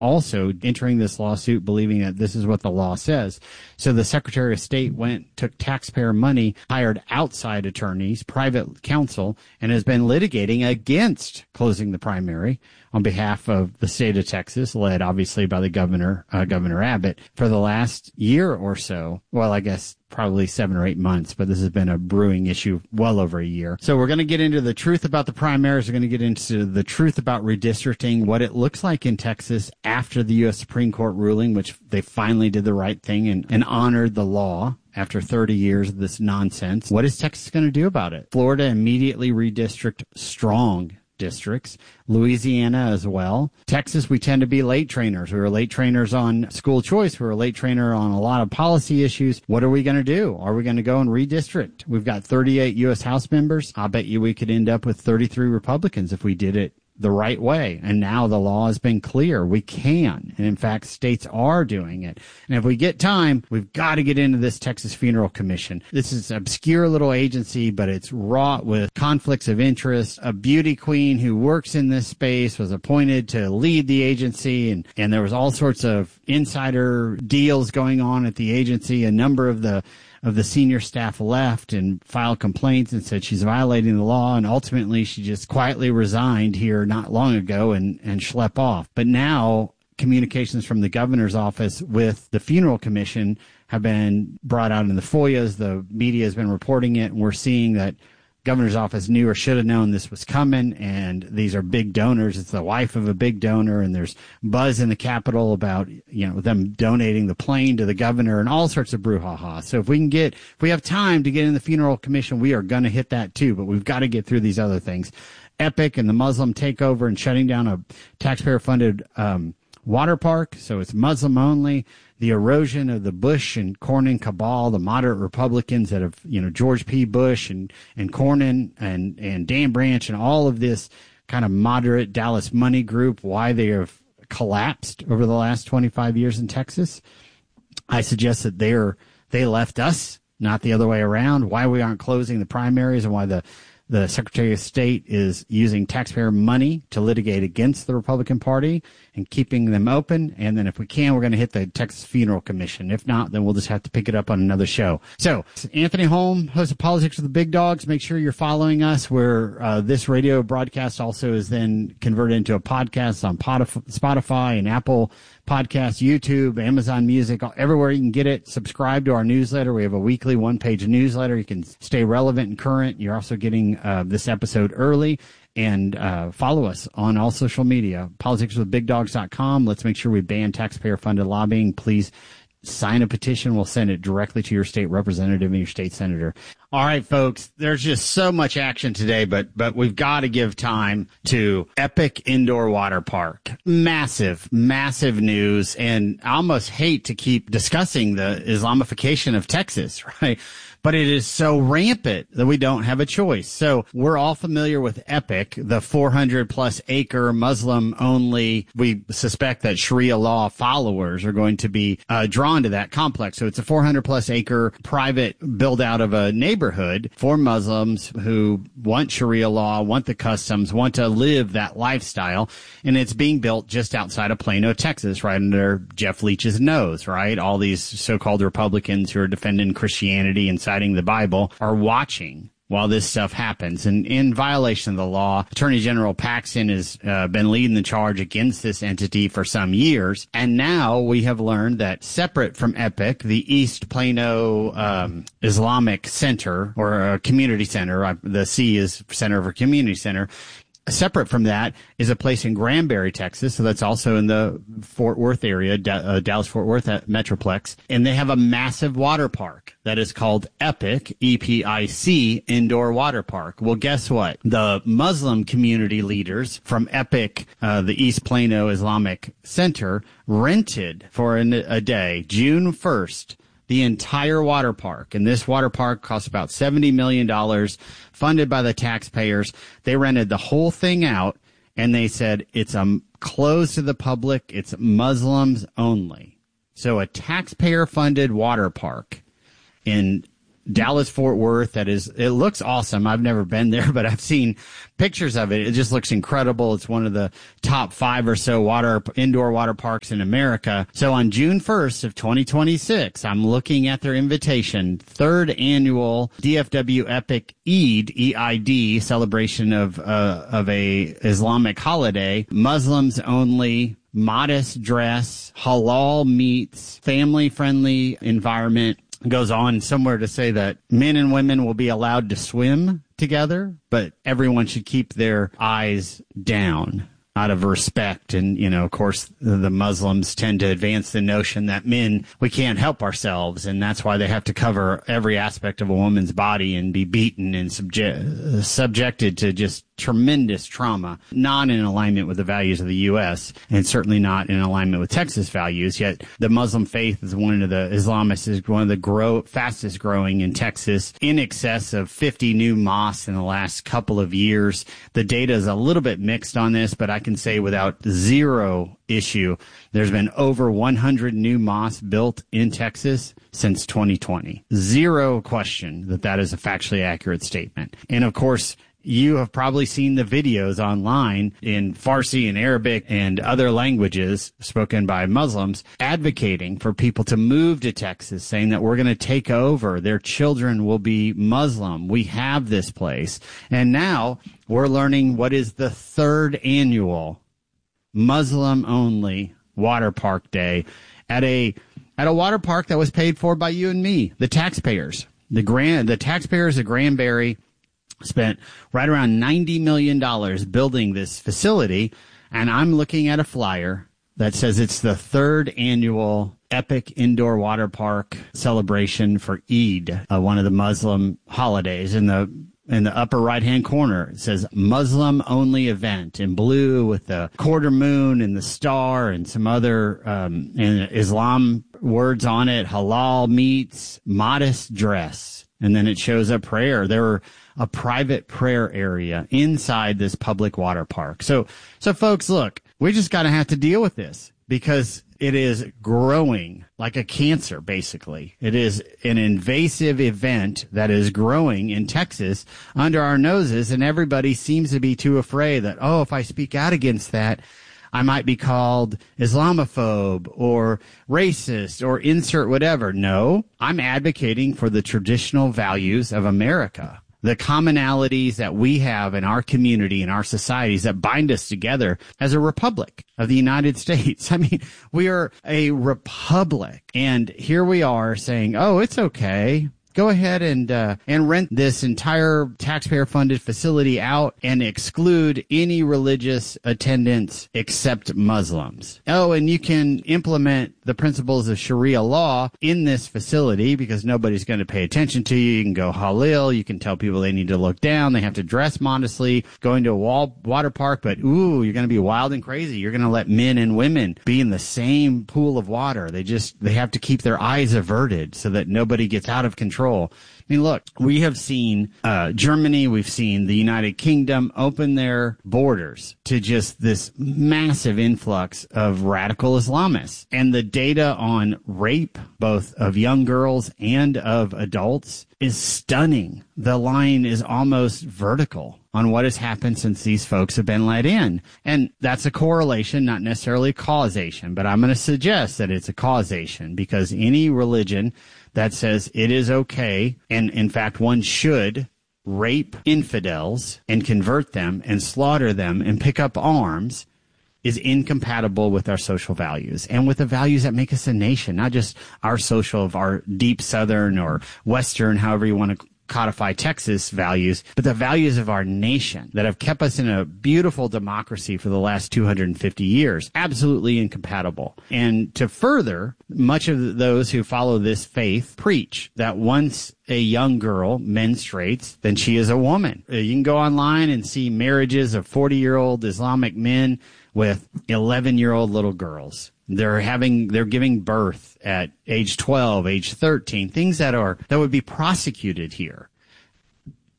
also entering this lawsuit believing that this is what the law says. So the Secretary of State took taxpayer money, hired outside attorneys, private counsel, and has been litigating against closing the primary on behalf of the state of Texas, led obviously by the Governor Abbott, for the last year or so. Well, I guess probably 7 or 8 months, but this has been a brewing issue well over a year. So we're going to get into the truth about the primaries. We're going to get into the truth about redistricting, what it looks like in Texas after the U.S. Supreme Court ruling, which they finally did the right thing and honored the law after 30 years of this nonsense. What is Texas going to do about it? Florida immediately redistrict strong districts, Louisiana as well. Texas, we tend to be late trainers. We were late trainers on school choice. We were a late trainer on a lot of policy issues. What are we going to do? Are we going to go and redistrict? We've got 38 U.S. House members. I bet you we could end up with 33 Republicans if we did it the right way. And now the law has been clear. We can. And in fact, states are doing it. And if we get time, we've got to get into this Texas Funeral Commission. This is an obscure little agency, but it's wrought with conflicts of interest. A beauty queen who works in this space was appointed to lead the agency. And there was all sorts of insider deals going on at the agency. A number of the senior staff left and filed complaints and said she's violating the law, and ultimately she just quietly resigned here not long ago and schlepp off. But now communications from the governor's office with the funeral commission have been brought out in the FOIAs. The media has been reporting it, and we're seeing that governor's office knew or should have known this was coming, and these are big donors. It's the wife of a big donor, and there's buzz in the Capitol about, them donating the plane to the governor and all sorts of brouhaha. So if we have time to get in the funeral commission, we are going to hit that too, but we've got to get through these other things. Epic and the Muslim takeover and shutting down a taxpayer-funded water park, so it's Muslim only. The erosion of the Bush and Cornyn cabal, the moderate Republicans that have, George P. Bush and Cornyn and Dan Branch and all of this kind of moderate Dallas money group, why they have collapsed over the last 25 years in Texas. I suggest that they left us, not the other way around. Why we aren't closing the primaries and why the Secretary of State is using taxpayer money to litigate against the Republican Party and keeping them open. And then if we can, we're going to hit the Texas Funeral Commission. If not, then we'll just have to pick it up on another show. So Anthony Holm, host of Politics with the Big Dogs. Make sure you're following us where this radio broadcast also is then converted into a podcast on Spotify and Apple Podcasts, YouTube, Amazon Music, everywhere you can get it. Subscribe to our newsletter. We have a weekly one-page newsletter. You can stay relevant and current. You're also getting this episode early. And follow us on all social media, politicswithbigdogs.com. Let's make sure we ban taxpayer-funded lobbying. Please sign a petition. We'll send it directly to your state representative and your state senator. All right, folks, there's just so much action today, but we've got to give time to Epic Indoor Water Park. Massive, massive news. And I almost hate to keep discussing the Islamification of Texas, right? But it is so rampant that we don't have a choice. So we're all familiar with Epic, the 400-plus acre Muslim-only. We suspect that Sharia law followers are going to be drawn to that complex. So it's a 400-plus acre private build-out of a neighborhood for Muslims who want Sharia law, want the customs, want to live that lifestyle. And it's being built just outside of Plano, Texas, right under Jeff Leach's nose, right? All these so-called Republicans who are defending Christianity and citing the Bible are watching while this stuff happens. And in violation of the law, Attorney General Paxton has been leading the charge against this entity for some years. And now we have learned that separate from Epic, the East Plano Islamic Center or Community Center, the C is Center for Community Center, separate from that is a place in Granbury, Texas. So that's also in the Fort Worth area, Dallas-Fort Worth Metroplex. And they have a massive water park that is called Epic, EPIC, Indoor Water Park. Well, guess what? The Muslim community leaders from Epic, the East Plano Islamic Center, rented for a day, June 1st, the entire water park. And this water park costs about $70 million, funded by the taxpayers. They rented the whole thing out, and they said it's closed to the public. It's Muslims only. So a taxpayer-funded water park in Dallas Fort Worth. It looks awesome. I've never been there, but I've seen pictures of it. It just looks incredible. It's one of the top 5 or so indoor water parks in America. So on June 1st of 2026, I'm looking at their invitation, 3rd annual DFW Epic Eid, EID, celebration of a Islamic holiday, Muslims only, modest dress, halal meats, family-friendly environment. Goes on somewhere to say that men and women will be allowed to swim together, but everyone should keep their eyes down out of respect. And, of course, the Muslims tend to advance the notion that men, we can't help ourselves, and that's why they have to cover every aspect of a woman's body and be beaten and subjected to just tremendous trauma, not in alignment with the values of the U.S. and certainly not in alignment with Texas values. Yet the Muslim faith is one of the fastest growing in Texas, in excess of 50 new mosques in the last couple of years. The data is a little bit mixed on this, but I can say without zero issue, there's been over 100 new mosques built in Texas since 2020. Zero question that is a factually accurate statement. And of course, you have probably seen the videos online in Farsi and Arabic and other languages spoken by Muslims advocating for people to move to Texas, saying that we're going to take over. Their children will be Muslim. We have this place. And now we're learning what is the 3rd annual Muslim-only water park day at a water park that was paid for by you and me, the taxpayers. The taxpayers of Granbury spent right around $90 million building this facility, and I'm looking at a flyer that says it's the 3rd annual Epic Indoor Water Park celebration for Eid, one of the Muslim holidays. In the upper right-hand corner, it says Muslim-only event in blue with the quarter moon and the star and some other and Islam words on it, halal meats, modest dress. And then it shows a prayer. There were a private prayer area inside this public water park. So folks, look, we just got to have to deal with this because it is growing like a cancer, basically. It is an invasive event that is growing in Texas under our noses, and everybody seems to be too afraid that, if I speak out against that, I might be called Islamophobe or racist or insert whatever. No, I'm advocating for the traditional values of America, the commonalities that we have in our community and our societies that bind us together as a republic of the United States. I mean, we are a republic, and here we are saying, it's okay. Go ahead and rent this entire taxpayer-funded facility out and exclude any religious attendance except Muslims. And you can implement the principles of Sharia law in this facility because nobody's going to pay attention to you. You can go halal. You can tell people they need to look down. They have to dress modestly. Going to a water park, but you're going to be wild and crazy. You're going to let men and women be in the same pool of water. They have to keep their eyes averted so that nobody gets out of control. I mean, look, we have seen Germany, we've seen the United Kingdom open their borders to just this massive influx of radical Islamists. And the data on rape, both of young girls and of adults, is stunning. The line is almost vertical on what has happened since these folks have been let in. And that's a correlation, not necessarily causation, but I'm going to suggest that it's a causation because any religion that says it is okay, and in fact one should rape infidels and convert them and slaughter them and pick up arms, is incompatible with our social values and with the values that make us a nation, not just our social of our deep Southern or Western, however you want to codify Texas values, but the values of our nation that have kept us in a beautiful democracy for the last 250 years. Absolutely incompatible. And to further, much of those who follow this faith preach that once a young girl menstruates, then she is a woman. You can go online and see marriages of 40-year-old Islamic men with 11-year-old little girls. They're giving birth at age 12, age 13, things that would be prosecuted here.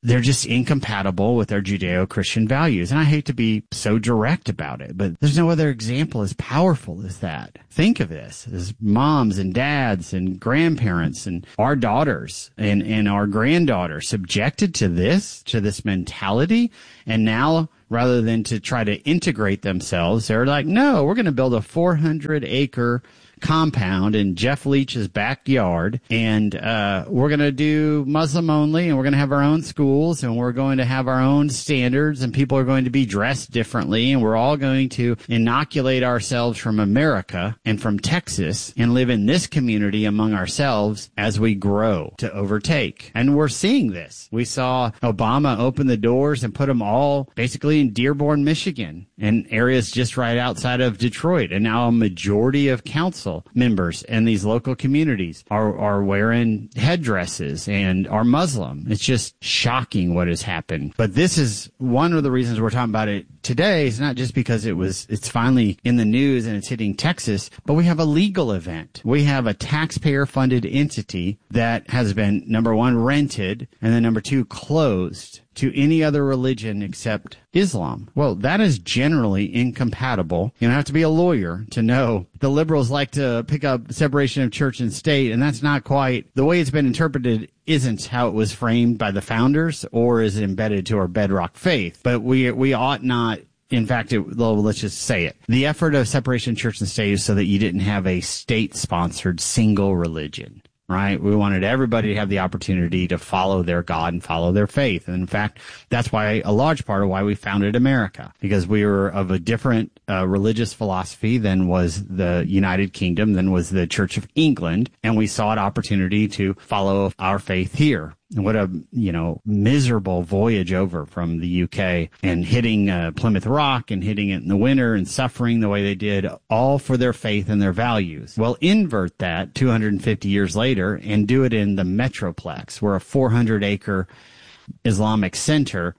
they're just incompatible with our Judeo-Christian values. And I hate to be so direct about it, but there's no other example as powerful as that. Think of this as moms and dads and grandparents and our daughters and our granddaughters subjected to this mentality. And now, rather than to try to integrate themselves, they're like, no, we're going to build a 400-acre compound in Jeff Leach's backyard, and we're going to do Muslim only, and we're going to have our own schools, and we're going to have our own standards, and people are going to be dressed differently, and we're all going to inoculate ourselves from America and from Texas and live in this community among ourselves as we grow to overtake. And we're seeing this. We saw Obama open the doors and put them all basically in Dearborn, Michigan, and areas just right outside of Detroit, and now a majority of council members in these local communities are wearing headdresses and are Muslim. It's just shocking what has happened. But this is one of the reasons we're talking about it today. Is not just because it's finally in the news and it's hitting Texas, but we have a legal event. We have a taxpayer-funded entity that has been, number one, rented, and then number two, closed to any other religion except Islam. Well, that is generally incompatible. You don't have to be a lawyer to know the liberals like to pick up separation of church and state, and that's not quite the way it's been interpreted. Isn't how it was framed by the founders or is embedded to our bedrock faith. But we ought not. In fact, let's just say it. The effort of separation of church and state is so that you didn't have a state-sponsored single religion. Right? We wanted everybody to have the opportunity to follow their God and follow their faith. And in fact, that's why a large part of why we founded America, because we were of a different religious philosophy than was the United Kingdom, than was the Church of England. And we sought opportunity to follow our faith here. What a, miserable voyage over from the UK and hitting Plymouth Rock and hitting it in the winter and suffering the way they did, all for their faith and their values. Well, invert that 250 years later and do it in the Metroplex, where a 400-acre Islamic center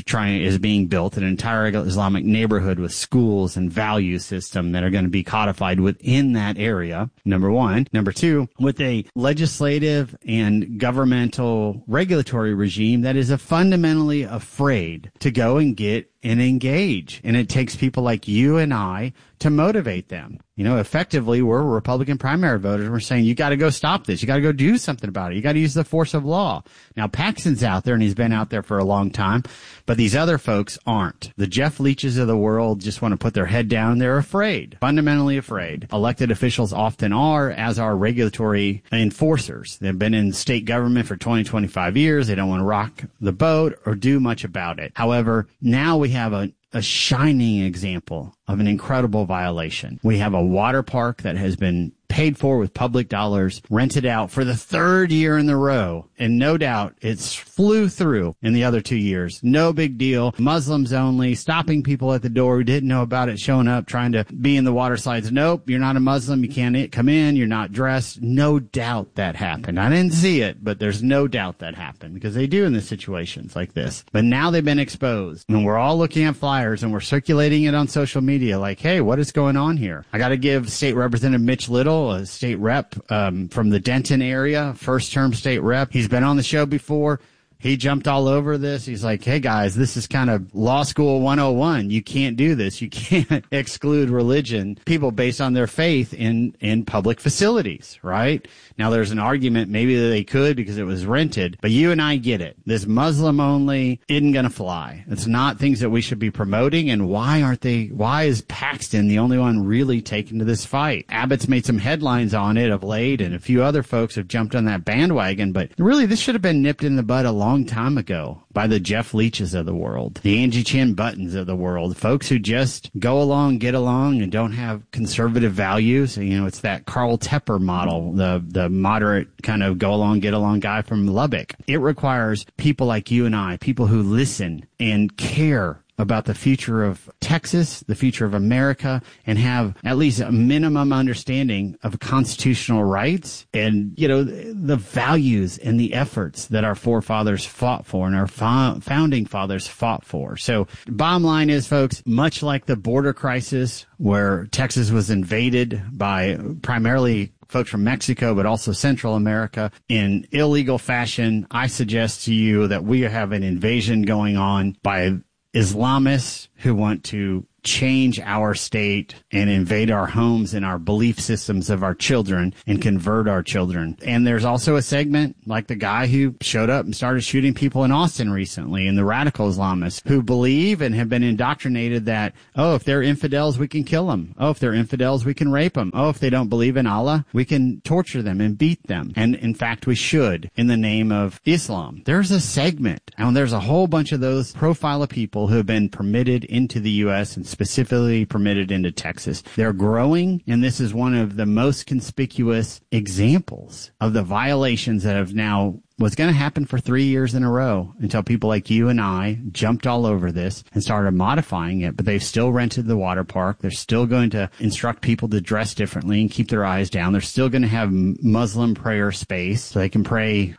is being built, an entire Islamic neighborhood with schools and value system that are going to be codified within that area, number one. Number two, with a legislative and governmental regulatory regime that is fundamentally afraid to go and get and engage. And it takes people like you and I to motivate them. Effectively, we're Republican primary voters. We're saying, you got to go stop this. You got to go do something about it. You got to use the force of law. Now, Paxton's out there, and he's been out there for a long time, but these other folks aren't. The Jeff Leaches of the world just want to put their head down. They're afraid, fundamentally afraid. Elected officials often are, as are regulatory enforcers. They've been in state government for 20, 25 years. They don't want to rock the boat or do much about it. However, now we have a shining example of an incredible violation. We have a water park that has been paid for with public dollars, rented out for the third year in a row. And no doubt it's flew through in the other 2 years. No big deal. Muslims only, stopping people at the door who didn't know about it, showing up, trying to be in the water slides. Nope, you're not a Muslim. You can't come in. You're not dressed. No doubt that happened. I didn't see it, but there's no doubt that happened, because they do in the situations like this. But now they've been exposed, and we're all looking at flyers and we're circulating it on social media like, hey, what is going on here? I got to give State Representative Mitch Little, a state rep from the Denton area, first-term state rep. He's been on the show before. He jumped all over this. He's like, hey, guys, this is kind of law school 101. You can't do this. You can't exclude religion, people based on their faith in public facilities, right? Now, there's an argument maybe that they could because it was rented, but you and I get it. This Muslim only isn't going to fly. It's not things that we should be promoting. And why is Paxton the only one really taking to this fight? Abbott's made some headlines on it of late, and a few other folks have jumped on that bandwagon, but really this should have been nipped in the bud a long time ago by the Jeff Leaches of the world, the Angie Chin Buttons of the world, folks who just go along, get along, and don't have conservative values. It's that Carl Tepper model, the moderate kind of go along, get along guy from Lubbock. It requires people like you and I, people who listen and care about the future of Texas, the future of America, and have at least a minimum understanding of constitutional rights and, the values and the efforts that our forefathers fought for and our founding fathers fought for. So bottom line is, folks, much like the border crisis where Texas was invaded by primarily folks from Mexico, but also Central America in illegal fashion, I suggest to you that we have an invasion going on by Islamists who want to change our state and invade our homes and our belief systems of our children and convert our children. And there's also a segment like the guy who showed up and started shooting people in Austin recently, and the radical Islamists who believe and have been indoctrinated that, if they're infidels, we can kill them. If they're infidels, we can rape them. If they don't believe in Allah, we can torture them and beat them. And in fact, we should in the name of Islam. There's a segment, and there's a whole bunch of those profile of people who have been permitted into the U.S. and specifically permitted into Texas. They're growing, and this is one of the most conspicuous examples of the violations that have now was going to happen for 3 years in a row until people like you and I jumped all over this and started modifying it. But they've still rented the water park. They're still going to instruct people to dress differently and keep their eyes down. They're still going to have Muslim prayer space so they can pray,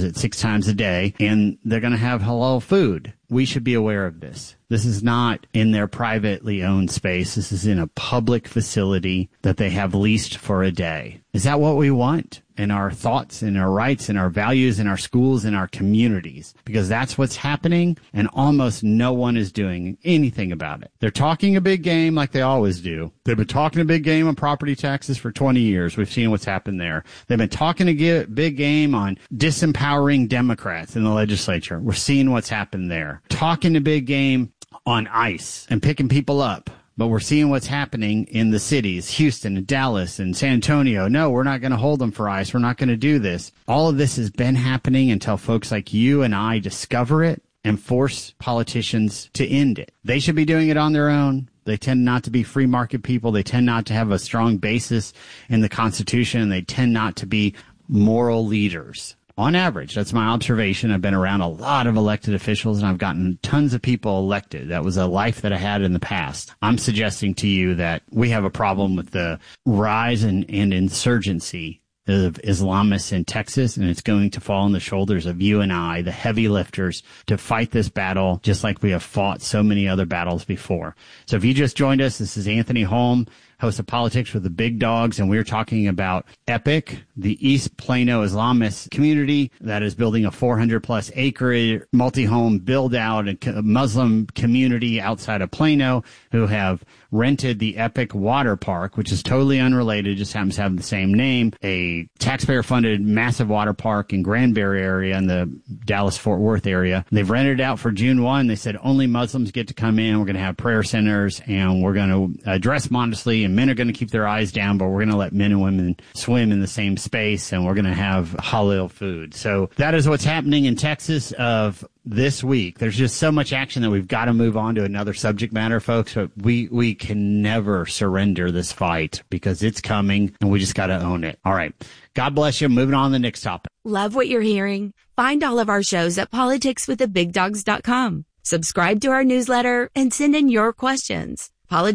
6 times a day. And they're going to have halal food. We should be aware of this. This is not in their privately owned space. This is in a public facility that they have leased for a day. Is that what we want in our thoughts and our rights and our values in our schools and our communities? Because that's what's happening, and almost no one is doing anything about it. They're talking a big game like they always do. They've been talking a big game on property taxes for 20 years. We've seen what's happened there. They've been talking a big game on disempowering Democrats in the legislature. We're seeing what's happened there. Talking a big game on ICE and picking people up. But we're seeing what's happening in the cities, Houston and Dallas and San Antonio. No, we're not going to hold them for ICE. We're not going to do this. All of this has been happening until folks like you and I discover it and force politicians to end it. They should be doing it on their own. They tend not to be free market people. They tend not to have a strong basis in the Constitution, and they tend not to be moral leaders. On average, that's my observation. I've been around a lot of elected officials, and I've gotten tons of people elected. That was a life that I had in the past. I'm suggesting to you that we have a problem with the rise and insurgency of Islamists in Texas, and it's going to fall on the shoulders of you and I, the heavy lifters, to fight this battle just like we have fought so many other battles before. So if you just joined us, this is Anthony Holm, host of Politics with the Big Dogs, and we're talking about EPIC, the East Plano Islamist community that is building a 400-plus acre multi-home build-out and Muslim community outside of Plano who have rented the EPIC Water Park, which is totally unrelated, just happens to have the same name, a taxpayer-funded massive water park in Granbury area in the Dallas-Fort Worth area. They've rented it out for June 1. They said only Muslims get to come in. We're going to have prayer centers, and we're going to dress modestly, and men are going to keep their eyes down, but we're going to let men and women swim in the same space, and we're going to have halal food. So that is what's happening in Texas of this week. There's just so much action that we've got to move on to another subject matter, folks, but we can never surrender this fight because it's coming, and we just got to own it. All right. God bless you. Moving on to the next topic. Love what you're hearing? Find all of our shows at politicswiththebigdogs.com. Subscribe to our newsletter and send in your questions.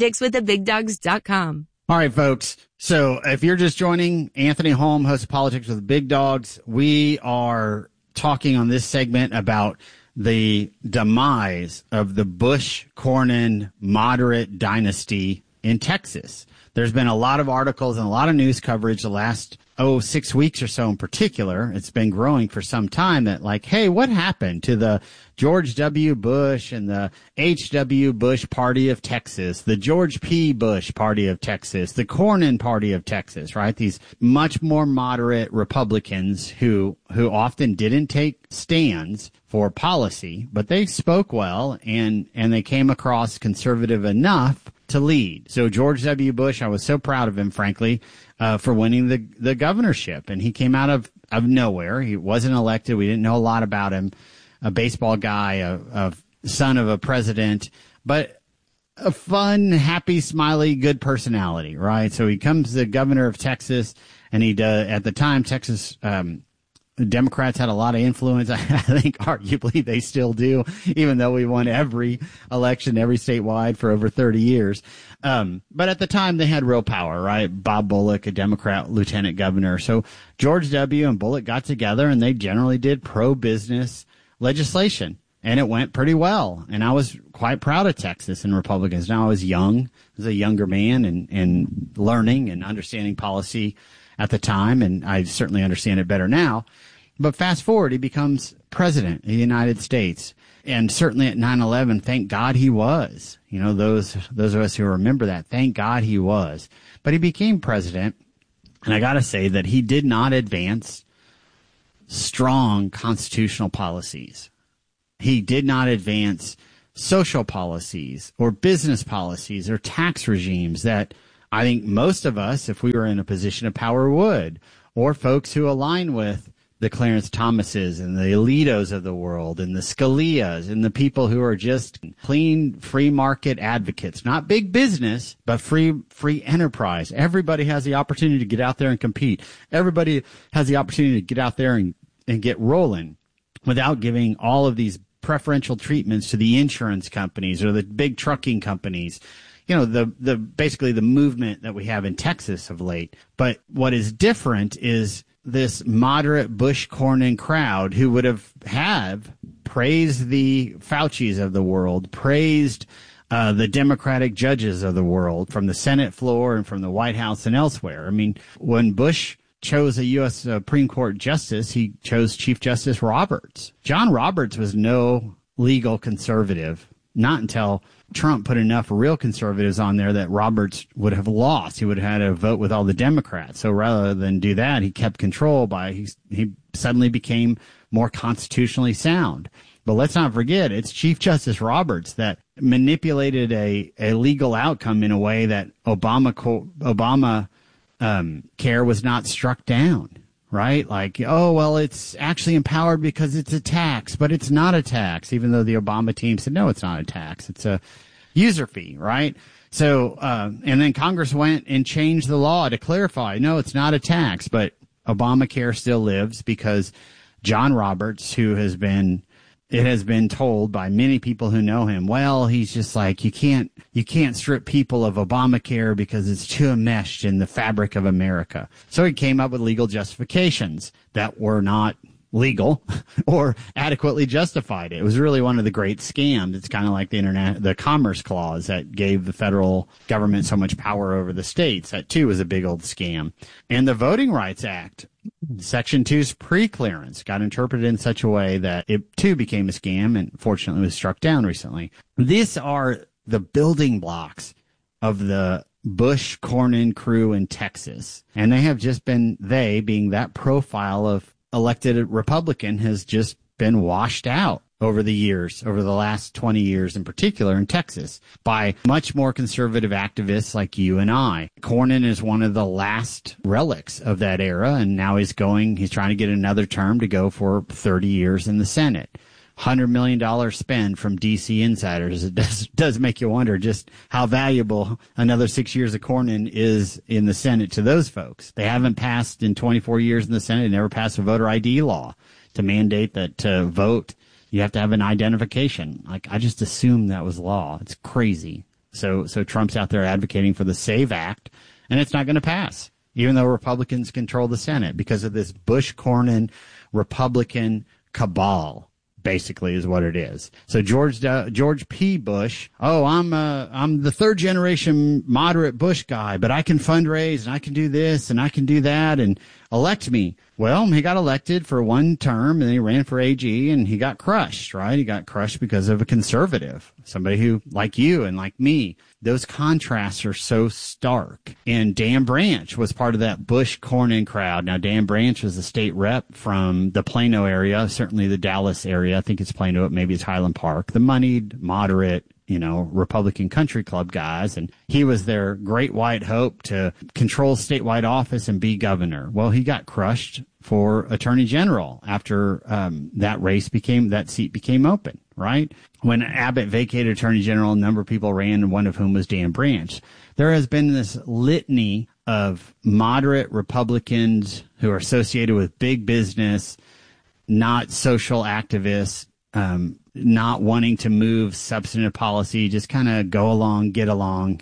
politicswiththebigdogs.com. All right, folks. So if you're just joining, Anthony Holm, host of Politics with the Big Dogs, we are talking on this segment about the demise of the Bush-Cornyn moderate dynasty in Texas. There's been a lot of articles and a lot of news coverage the last 6 weeks or so in particular. It's been growing for some time that like, hey, what happened to the George W. Bush and the H.W. Bush Party of Texas, the George P. Bush Party of Texas, the Cornyn Party of Texas, right? These much more moderate Republicans who often didn't take stands for policy, but they spoke well and they came across conservative enough to lead. So George W. Bush, I was so proud of him, frankly, for winning the governorship. And he came out of nowhere. He wasn't elected. We didn't know a lot about him. A baseball guy, a son of a president, but a fun, happy, smiley, good personality, right? So he comes the governor of Texas, and he does, at the time, Texas Democrats had a lot of influence. I think arguably they still do, even though we won every election, every statewide for over 30 years. But at the time they had real power, right? Bob Bullock, a Democrat lieutenant governor. So George W. and Bullock got together and they generally did pro-business legislation. And it went pretty well. And I was quite proud of Texas and Republicans. Now I was young, I was a younger man and learning and understanding policy at the time. And I certainly understand it better now. But fast forward, he becomes president of the United States. And certainly at 9/11, thank God he was. You know, those of us who remember that, thank God he was. But he became president. And I got to say that he did not advance strong constitutional policies. He did not advance social policies or business policies or tax regimes that I think most of us, if we were in a position of power, would, or folks who align with the Clarence Thomases and the Alitos of the world and the Scalias and the people who are just clean free market advocates, not big business, but free enterprise. Everybody has the opportunity to get out there and compete. Everybody has the opportunity to get out there and get rolling without giving all of these preferential treatments to the insurance companies or the big trucking companies. You know, the basically the movement that we have in Texas of late. But what is different is this moderate Bush Cornyn crowd who would have praised the Faucis of the world, praised the Democratic judges of the world from the Senate floor and from the White House and elsewhere. I mean, when Bush chose a U.S. Supreme Court justice, he chose Chief Justice Roberts. John Roberts was no legal conservative, not until Trump put enough real conservatives on there that Roberts would have lost. He would have had to vote with all the Democrats. So rather than do that, he kept control he suddenly became more constitutionally sound. But let's not forget, it's Chief Justice Roberts that manipulated a legal outcome in a way that Obama care was not struck down, right? Like, oh, well, it's actually empowered because it's a tax, but it's not a tax, even though the Obama team said, no, it's not a tax. It's a user fee, right? So, and then Congress went and changed the law to clarify, no, it's not a tax, but Obamacare still lives because John Roberts, it has been told by many people who know him, well, he's just like, you can't strip people of Obamacare because it's too enmeshed in the fabric of America. So he came up with legal justifications that were not legal or adequately justified. It was really one of the great scams. It's kind of like the Commerce Clause that gave the federal government so much power over the states. That too was a big old scam. And the Voting Rights Act, Section 2's pre-clearance, got interpreted in such a way that it too became a scam and fortunately was struck down recently. These are the building blocks of the Bush Cornyn crew in Texas. And they have just been, being that profile of elected Republican, has just been washed out over the years, over the last 20 years in particular in Texas, by much more conservative activists like you and I. Cornyn is one of the last relics of that era, and now he's trying to get another term to go for 30 years in the Senate. $100 million spend from D.C. insiders. It does make you wonder just how valuable another 6 years of Cornyn is in the Senate to those folks. They haven't passed in 24 years in the Senate, never passed a voter ID law to mandate that to vote you have to have an identification. Like, I just assumed that was law. It's crazy. So Trump's out there advocating for the SAVE Act, and it's not going to pass, even though Republicans control the Senate, because of this Bush-Cornyn Republican cabal. Basically is what it is. So George P. Bush, I'm the third generation moderate Bush guy, but I can fundraise and I can do this and I can do that and elect me. Well, he got elected for one term and then he ran for AG and he got crushed, right? He got crushed because of a conservative, somebody who, like you and like me, those contrasts are so stark. And Dan Branch was part of that Bush-Cornyn crowd. Now, Dan Branch was a state rep from the Plano area, certainly the Dallas area. I think it's Plano, maybe it's Highland Park. The moneyed, moderate, Republican country club guys. And he was their great white hope to control statewide office and be governor. Well, he got crushed for attorney general after that seat became open, right? When Abbott vacated attorney general, a number of people ran, one of whom was Dan Branch. There has been this litany of moderate Republicans who are associated with big business, not social activists, not wanting to move substantive policy, just kind of go along, get along,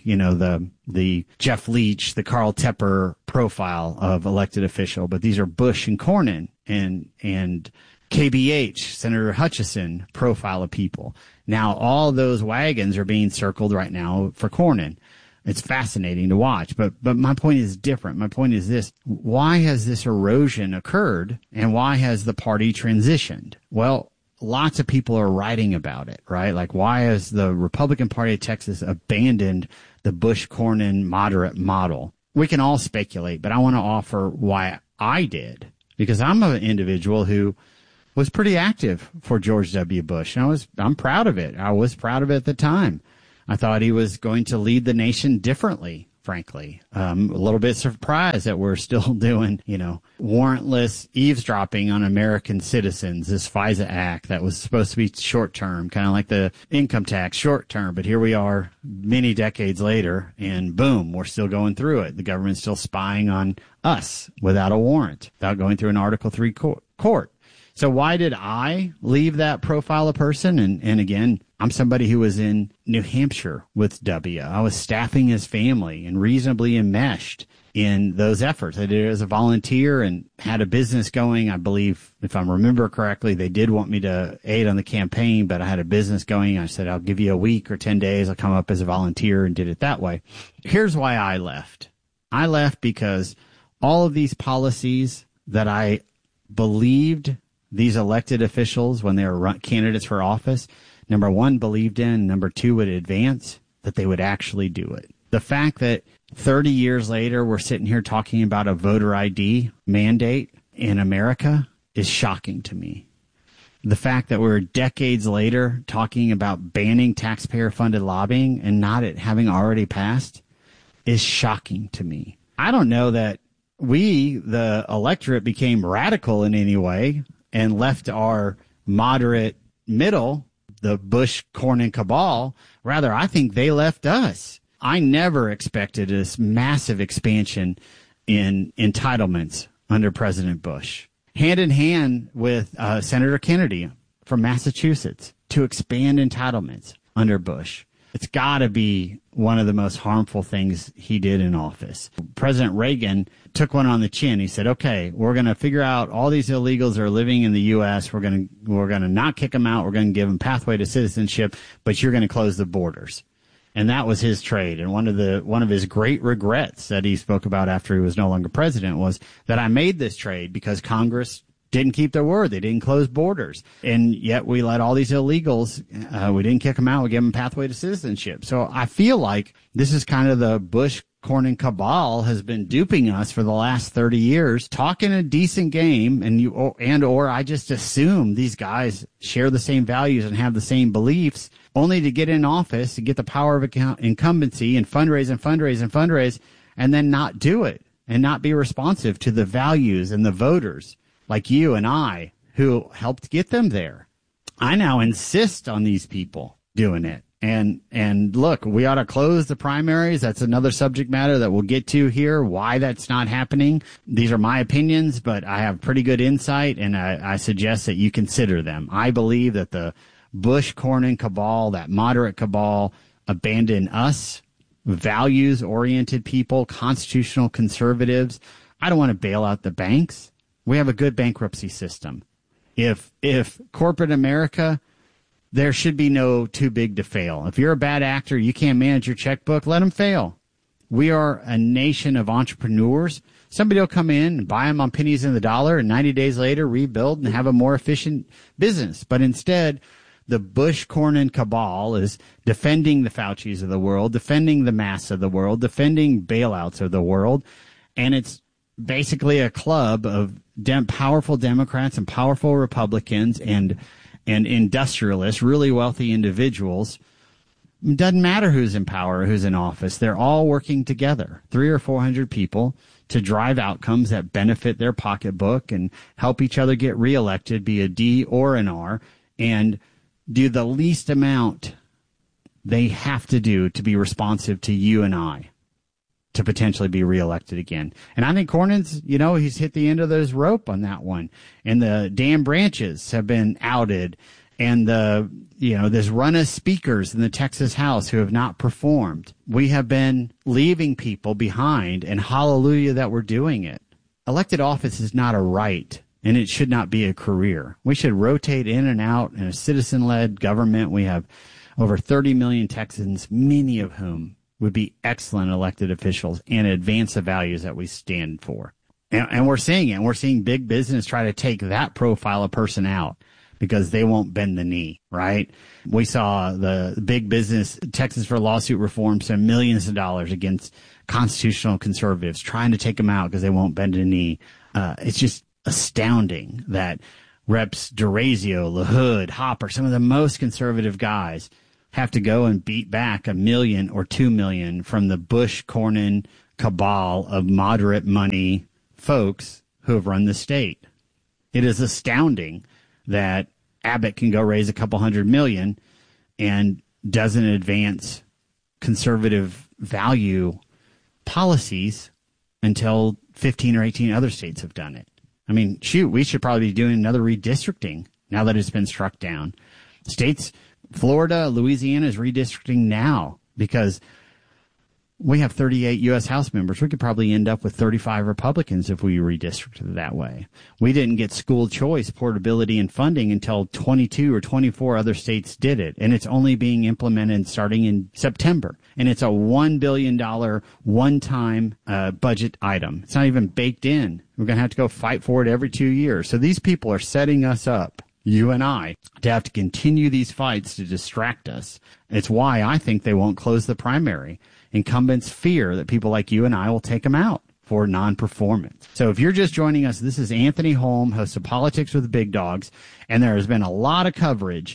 the Jeff Leach, the Carl Tepper profile of elected official. But these are Bush and Cornyn and KBH, Senator Hutchison profile of people. Now, all those wagons are being circled right now for Cornyn. It's fascinating to watch, but my point is different. My point is this: why has this erosion occurred, and why has the party transitioned? Well, lots of people are writing about it, right? Like, why has the Republican Party of Texas abandoned the Bush-Cornyn moderate model? We can all speculate, but I want to offer why I did, because I'm an individual who was pretty active for George W. Bush, and I'm proud of it. I was proud of it at the time. I thought he was going to lead the nation differently, frankly. A little bit surprised that we're still doing, warrantless eavesdropping on American citizens, this FISA Act that was supposed to be short-term, kind of like the income tax, short-term. But here we are many decades later, and boom, we're still going through it. The government's still spying on us without a warrant, without going through an Article III court. So why did I leave that profile of person? And again, I'm somebody who was in New Hampshire with W. I was staffing his family and reasonably enmeshed in those efforts. I did it as a volunteer and had a business going. I believe, if I remember correctly, they did want me to aid on the campaign, but I had a business going. I said, I'll give you a week or 10 days. I'll come up as a volunteer, and did it that way. Here's why I left. I left because all of these policies that I believed these elected officials, when they were candidates for office, number one, believed in, number two, would advance, that they would actually do it. The fact that 30 years later, we're sitting here talking about a voter ID mandate in America is shocking to me. The fact that we're decades later talking about banning taxpayer-funded lobbying and not it having already passed is shocking to me. I don't know that we, the electorate, became radical in any way and left our moderate middle, the Bush-Cornyn cabal. Rather, I think they left us. I never expected this massive expansion in entitlements under President Bush, hand in hand with Senator Kennedy from Massachusetts, to expand entitlements under Bush. It's got to be one of the most harmful things he did in office. President Reagan took one on the chin. He said, okay, we're going to figure out all these illegals that are living in the U.S. We're going to not kick them out. We're going to give them pathway to citizenship, but you're going to close the borders. And that was his trade. And one of his great regrets that he spoke about after he was no longer president was that I made this trade because Congress didn't keep their word. They didn't close borders. And yet we let all these illegals, we didn't kick them out. We gave them pathway to citizenship. So I feel like this is kind of the Bush-Cornyn cabal has been duping us for the last 30 years, talking a decent game, or I just assume these guys share the same values and have the same beliefs, only to get in office, to get the power of incumbency and fundraise, and then not do it and not be responsive to the values and the voters like you and I who helped get them there. I now insist on these people doing it. And look, we ought to close the primaries. That's another subject matter that we'll get to here, why that's not happening. These are my opinions, but I have pretty good insight, and I suggest that you consider them. I believe that the Bush-Cornyn cabal, that moderate cabal, abandoned us, values-oriented people, constitutional conservatives. I don't want to bail out the banks. We have a good bankruptcy system. If corporate America, there should be no too big to fail. If you're a bad actor, you can't manage your checkbook, let them fail. We are a nation of entrepreneurs. Somebody will come in and buy them on pennies in the dollar, and 90 days later rebuild and have a more efficient business. But instead, the Bush-Cornyn cabal is defending the Faucis of the world, defending the Masks of the world, defending bailouts of the world, and it's basically a club of powerful Democrats and powerful Republicans and industrialists, really wealthy individuals. It doesn't matter who's in power or who's in office. They're all working together, 300 or 400 people, to drive outcomes that benefit their pocketbook and help each other get reelected, be a D or an R, and do the least amount they have to do to be responsive to you and I. to potentially be reelected again. And I think Cornyn's, he's hit the end of his rope on that one. And the Dan Branches have been outed. And this run of speakers in the Texas House who have not performed. We have been leaving people behind, and hallelujah that we're doing it. Elected office is not a right, and it should not be a career. We should rotate in and out in a citizen-led government. We have over 30 million Texans, many of whom would be excellent elected officials and advance the values that we stand for. And we're seeing it. And we're seeing big business try to take that profile of person out because they won't bend the knee, right? We saw the big business, Texas for Lawsuit Reform, spend millions of dollars against constitutional conservatives, trying to take them out because they won't bend a knee. It's just astounding that Reps DeRazio, LaHood, Hopper, some of the most conservative guys have to go and beat back $1 million or $2 million from the Bush-Cornyn cabal of moderate money folks who have run the state. It is astounding that Abbott can go raise a couple $100 million and doesn't advance conservative value policies until 15 or 18 other states have done it. I mean, shoot, we should probably be doing another redistricting now that it's been struck down. States, Florida, Louisiana is redistricting now because we have 38 U.S. House members. We could probably end up with 35 Republicans if we redistricted that way. We didn't get school choice, portability, and funding until 22 or 24 other states did it, and it's only being implemented starting in September. And it's a $1 billion one-time budget item. It's not even baked in. We're going to have to go fight for it every 2 years. So these people are setting us up, you and I, to have to continue these fights to distract us. It's why I think they won't close the primary. Incumbents fear that people like you and I will take them out for non-performance. So if you're just joining us, this is Anthony Holm, host of Politics with the Big Dogs, and there has been a lot of coverage,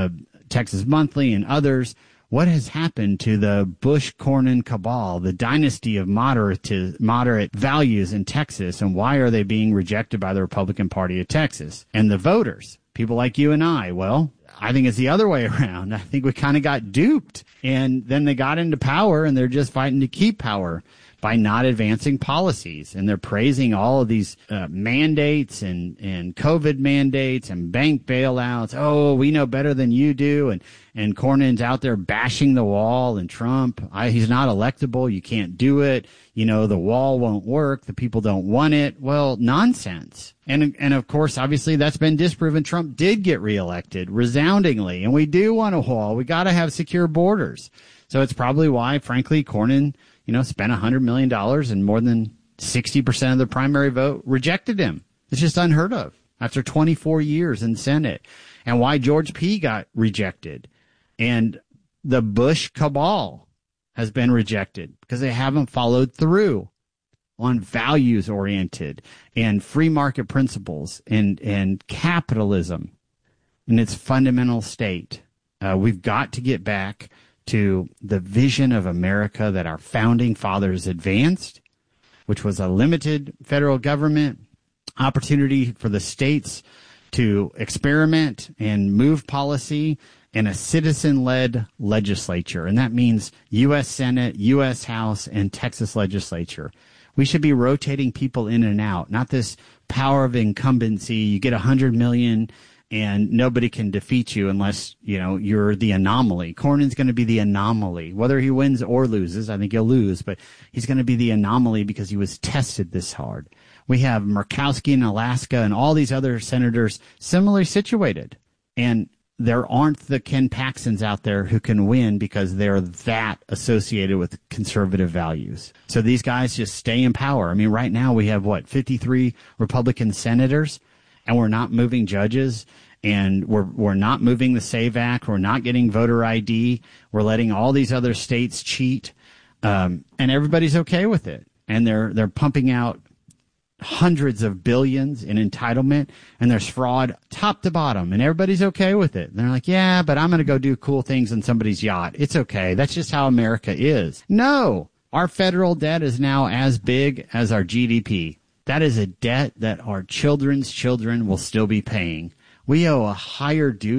Texas Monthly and others. What has happened to the Bush-Cornyn cabal, the dynasty of moderate values in Texas, and why are they being rejected by the Republican Party of Texas? And the voters, people like you and I, well, I think it's the other way around. I think we kind of got duped, and then they got into power, and they're just fighting to keep power by not advancing policies. And they're praising all of these mandates and COVID mandates and bank bailouts. Oh, we know better than you do. And Cornyn's out there bashing the wall and Trump. He's not electable. You can't do it. The wall won't work. The people don't want it. Well, nonsense. And of course, obviously, that's been disproven. Trump did get reelected resoundingly. And we do want a wall. We got to have secure borders. So it's probably why, frankly, Cornyn, spent $100 million and more than 60% of the primary vote rejected him. It's just unheard of after 24 years in Senate. And why George P. got rejected. And the Bush cabal has been rejected because they haven't followed through on values-oriented and free market principles and capitalism in its fundamental state. We've got to get back to the vision of America that our founding fathers advanced, which was a limited federal government, opportunity for the states to experiment and move policy, and a citizen-led legislature. And that means U.S. Senate, U.S. House, and Texas legislature. We should be rotating people in and out, not this power of incumbency. You get $100 million and nobody can defeat you unless, you're the anomaly. Cornyn's going to be the anomaly. Whether he wins or loses, I think he'll lose, but he's going to be the anomaly because he was tested this hard. We have Murkowski in Alaska and all these other senators similarly situated. And there aren't the Ken Paxtons out there who can win because they're that associated with conservative values. So these guys just stay in power. I mean, right now we have, 53 Republican senators, and we're not moving judges, and we're not moving the SAVE Act. We're not getting voter ID. We're letting all these other states cheat, and everybody's okay with it. And they're pumping out hundreds of billions in entitlement, and there's fraud top to bottom, and everybody's okay with it. And they're like, yeah, but I'm going to go do cool things on somebody's yacht. It's okay. That's just how America is. No, our federal debt is now as big as our GDP. That is a debt that our children's children will still be paying. We owe a higher duty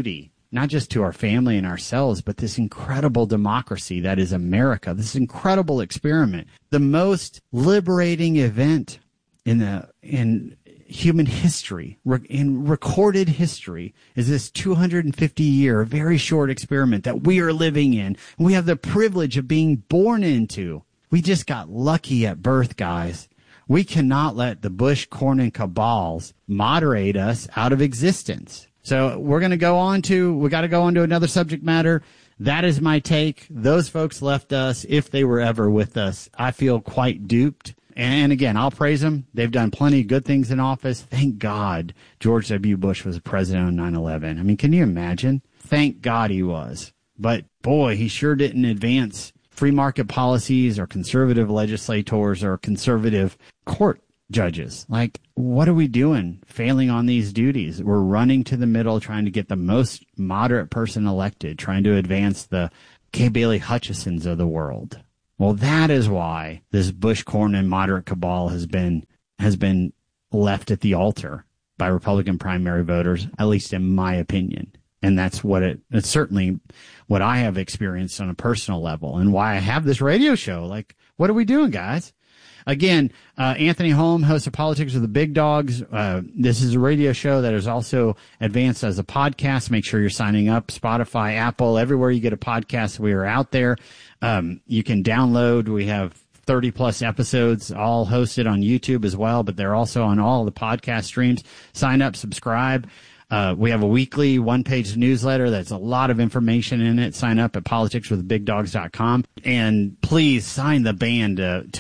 not just to our family and ourselves, but this incredible democracy that is America, this incredible experiment, the most liberating event in human history, in recorded history, is this 250-year, very short experiment that we are living in. We have the privilege of being born into. We just got lucky at birth, guys. We cannot let the Bush, Cornyn cabals moderate us out of existence. So we got to go on to another subject matter. That is my take. Those folks left us, if they were ever with us. I feel quite duped. And again, I'll praise them. They've done plenty of good things in office. Thank God George W. Bush was president on 9/11. I mean, can you imagine? Thank God he was. But boy, he sure didn't advance free market policies or conservative legislators or conservative court judges. Like, what are we doing failing on these duties? We're running to the middle, trying to get the most moderate person elected, trying to advance the Kay Bailey Hutchisons of the world. Well, that is why this Bush-Cornyn moderate cabal has been left at the altar by Republican primary voters, at least in my opinion. And that's it's certainly what I have experienced on a personal level and why I have this radio show. Like, what are we doing, guys? Again, Anthony Holm, host of Politics with the Big Dogs. This is a radio show that is also advanced as a podcast. Make sure you're signing up. Spotify, Apple, everywhere you get a podcast, we are out there. You can download. We have 30-plus episodes all hosted on YouTube as well, but they're also on all the podcast streams. Sign up, subscribe. We have a weekly one-page newsletter that's a lot of information in it. Sign up at politicswithbigdogs.com. And please sign the ban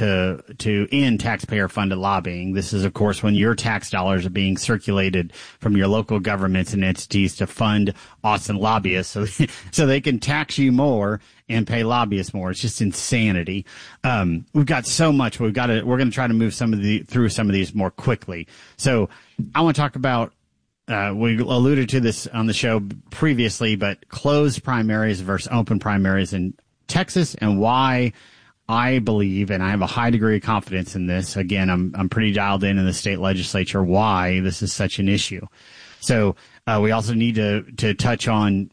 to end taxpayer-funded lobbying. This is, of course, when your tax dollars are being circulated from your local governments and entities to fund awesome lobbyists so they can tax you more and pay lobbyists more. It's just insanity. We've got so much. We're going to try to move through some of these more quickly. So I want to talk about, we alluded to this on the show previously, but closed primaries versus open primaries in Texas, and why I believe, and I have a high degree of confidence in this. Again, I'm pretty dialed in the state legislature why this is such an issue. So we also need to touch on,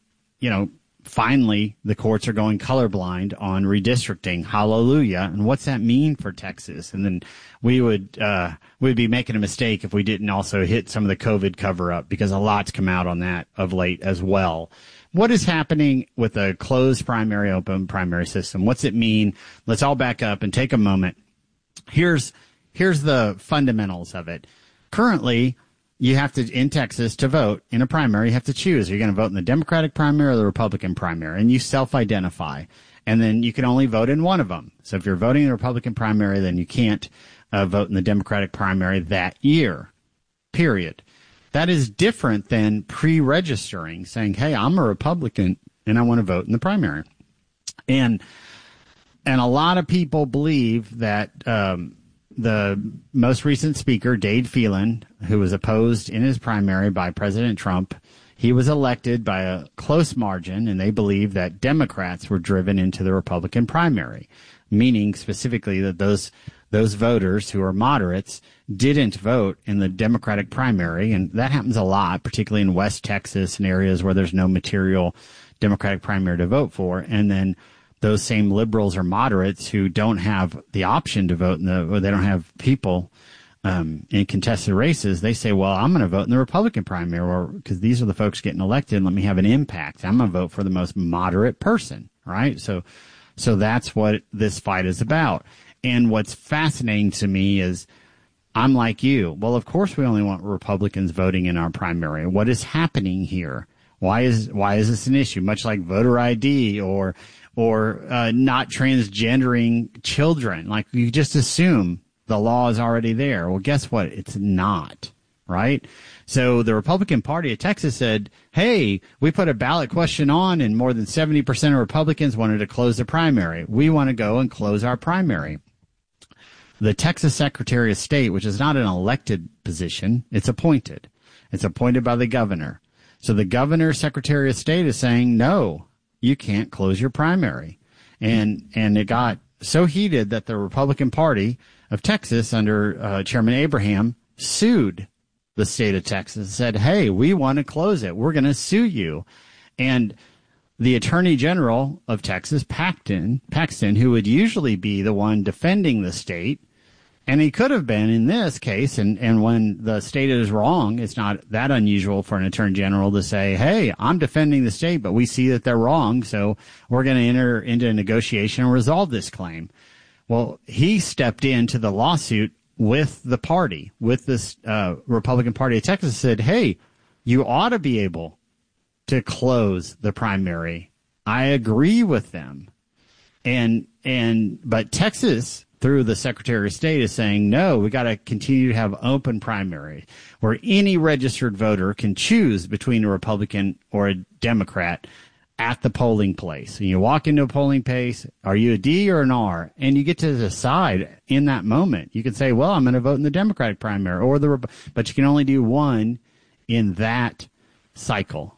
finally the courts are going colorblind on redistricting. Hallelujah. And what's that mean for Texas? And then we'd be making a mistake if we didn't also hit some of the COVID cover up, because a lot's come out on that of late as well. What is happening with a closed primary, open primary system? What's it mean? Let's all back up and take a moment. Here's the fundamentals of it. Currently, you have to, in Texas, to vote in a primary, you have to choose. Are you going to vote in the Democratic primary or the Republican primary? And you self-identify. And then you can only vote in one of them. So if you're voting in the Republican primary, then you can't vote in the Democratic primary that year, period. That is different than pre-registering, saying, hey, I'm a Republican and I want to vote in the primary. And a lot of people believe that the most recent speaker, Dade Phelan, who was opposed in his primary by President Trump, he was elected by a close margin, and they believe that Democrats were driven into the Republican primary, meaning specifically that those voters who are moderates didn't vote in the Democratic primary. And that happens a lot, particularly in West Texas and areas where there's no material Democratic primary to vote for. And then those same liberals or moderates who don't have the option to vote or they don't have people in contested races, they say, well, I'm going to vote in the Republican primary because these are the folks getting elected. Let me have an impact. I'm going to vote for the most moderate person, right? So that's what this fight is about. And what's fascinating to me is I'm like you. Well, of course we only want Republicans voting in our primary. What is happening here? Why is this an issue? Much like voter ID or not transgendering children. Like, you just assume the law is already there. Well, guess what? It's not, right? So the Republican Party of Texas said, hey, we put a ballot question on and more than 70% of Republicans wanted to close the primary. We want to go and close our primary. The Texas Secretary of State, which is not an elected position, it's appointed. It's appointed by the governor. So the governor, Secretary of State, is saying, no, you can't close your primary. And it got so heated that the Republican Party of Texas under Chairman Abraham sued the state of Texas and said, hey, we want to close it. We're going to sue you. And the Attorney General of Texas, Paxton, who would usually be the one defending the state, and he could have been in this case, and when the state is wrong, it's not that unusual for an attorney general to say, hey, I'm defending the state, but we see that they're wrong, so we're going to enter into a negotiation and resolve this claim. Well, he stepped into the lawsuit with the party, with this Republican Party of Texas, said, hey, you ought to be able to close the primary. I agree with them. But Texas, through the Secretary of State, is saying, no, we got to continue to have open primary where any registered voter can choose between a Republican or a Democrat at the polling place. And you walk into a polling place, are you a D or an R? And you get to decide in that moment. You can say, well, I'm going to vote in the Democratic primary but you can only do one in that cycle.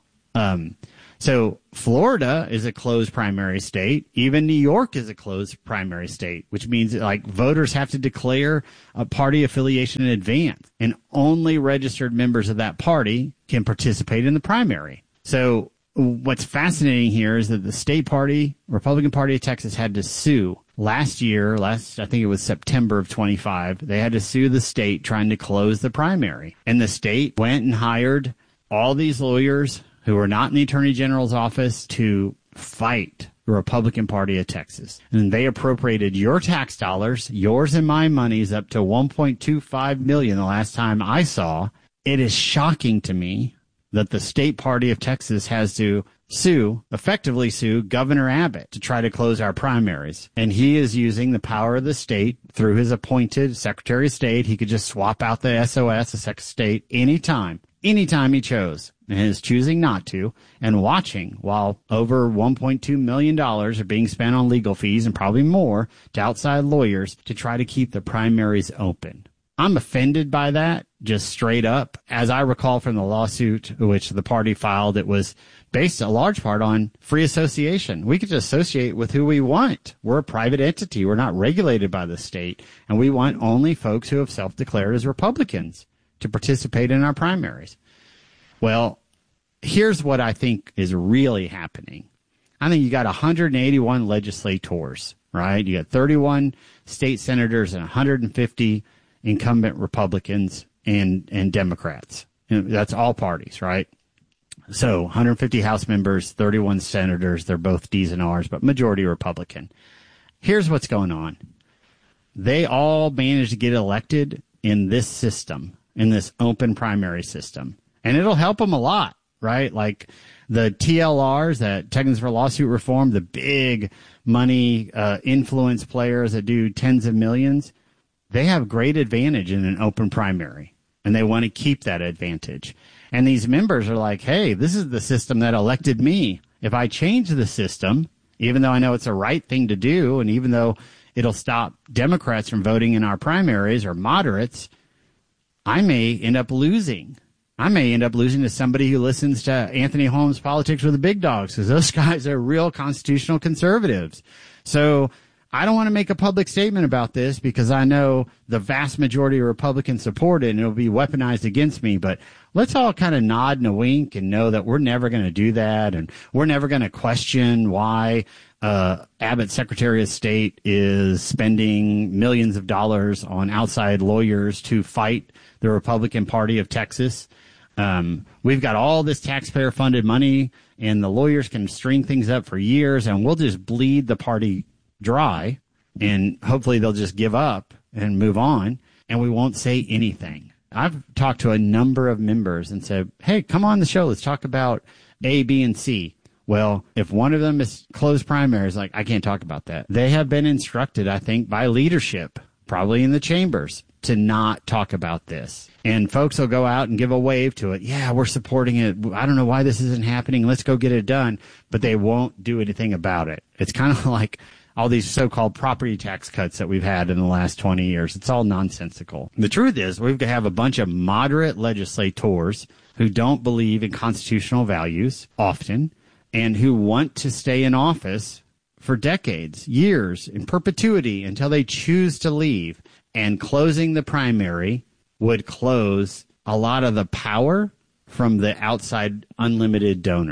So Florida is a closed primary state. Even New York is a closed primary state, which means like voters have to declare a party affiliation in advance, and only registered members of that party can participate in the primary. So what's fascinating here is that the state party, Republican Party of Texas, had to sue last year, I think it was September of 25. They had to sue the state trying to close the primary. And the state went and hired all these lawyers who were not in the Attorney General's office to fight the Republican Party of Texas. And they appropriated your tax dollars, yours and my monies, up to $1.25 million the last time I saw. It is shocking to me that the state party of Texas has to effectively sue Governor Abbott to try to close our primaries. And he is using the power of the state through his appointed Secretary of State. He could just swap out the SOS, the Secretary of State, anytime he chose, and is choosing not to, and watching while over $1.2 million are being spent on legal fees and probably more to outside lawyers to try to keep the primaries open. I'm offended by that, just straight up. As I recall from the lawsuit which the party filed, it was based a large part on free association. We could just associate with who we want. We're a private entity. We're not regulated by the state, and we want only folks who have self-declared as Republicans to participate in our primaries. Well, here's what I think is really happening. I think you got 181 legislators, right? You got 31 state senators and 150 incumbent Republicans and Democrats. That's all parties, right? So 150 House members, 31 senators. They're both D's and R's, but majority Republican. Here's what's going on. They all managed to get elected in this system, in this open primary system. And it'll help them a lot, right? Like the TLRs, that Texans for Lawsuit Reform, the big money influence players that do tens of millions, they have great advantage in an open primary, and they want to keep that advantage. And these members are like, hey, this is the system that elected me. If I change the system, even though I know it's the right thing to do, and even though it'll stop Democrats from voting in our primaries or moderates, I may end up losing. I may end up losing to somebody who listens to Anthony Holmes' Politics with the Big Dogs, because those guys are real constitutional conservatives. So I don't want to make a public statement about this because I know the vast majority of Republicans support it and it'll be weaponized against me. But let's all kind of nod and a wink and know that we're never going to do that. And we're never going to question why Abbott's Secretary of State is spending millions of dollars on outside lawyers to fight the Republican Party of Texas. We've got all this taxpayer funded money and the lawyers can string things up for years, and we'll just bleed the party dry, and hopefully they'll just give up and move on, and we won't say anything. I've talked to a number of members and said, hey, come on the show. Let's talk about A, B, and C. Well, if one of them is closed primaries, like, I can't talk about that. They have been instructed, I think, by leadership, probably in the chambers, to not talk about this. And folks will go out and give a wave to it. Yeah, we're supporting it. I don't know why this isn't happening. Let's go get it done. But they won't do anything about it. It's kind of like all these so-called property tax cuts that we've had in the last 20 years. It's all nonsensical. The truth is, we've got to have a bunch of moderate legislators who don't believe in constitutional values often and who want to stay in office for decades, years, in perpetuity until they choose to leave. And closing the primary would close a lot of the power from the outside unlimited donors.